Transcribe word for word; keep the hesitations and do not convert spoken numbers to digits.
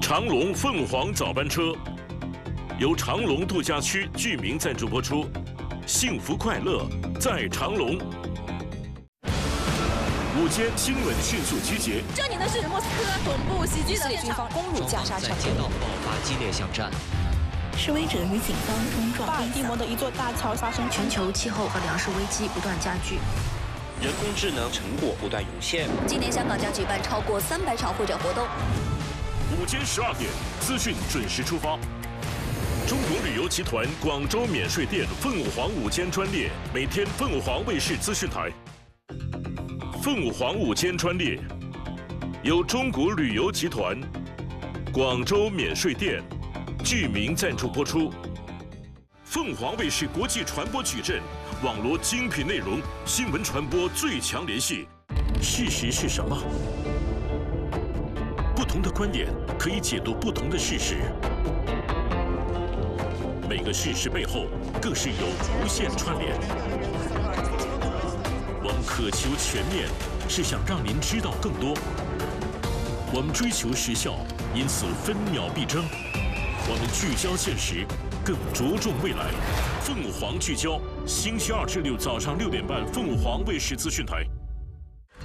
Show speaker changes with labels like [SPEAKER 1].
[SPEAKER 1] 长隆凤凰早班车由长隆度假区居民赞助播出，幸福快乐在长隆。午间新闻迅速集结，
[SPEAKER 2] 这里呢是莫斯科总部袭击的现场，攻入加沙城，
[SPEAKER 3] 在街道爆发激烈巷战。
[SPEAKER 4] 示威者与警方冲撞。
[SPEAKER 2] 巴尔的摩的一座大桥发生
[SPEAKER 5] 全球气候和粮食危机不断加剧。
[SPEAKER 6] 人工智能成果不断涌现。
[SPEAKER 5] 今年香港将举办超过三百场会展活动。
[SPEAKER 1] 午间十二点，资讯准时出发。中国旅游集团广州免税店凤凰午间专列，每天凤凰卫视资讯台。凤凰午间专列由中国旅游集团广州免税店居民赞助播出。凤凰卫视国际传播矩阵。 网罗精品内容，新闻传播最强联系。事实是什么？不同的观点可以解读不同的事实。每个事实背后更是有无限串联。我们渴求全面，是想让您知道更多。我们追求时效，因此分秒必争。我们聚焦现实，更着重未来。凤凰聚焦。 星期二至六早上六点半，凤凰卫视资讯台。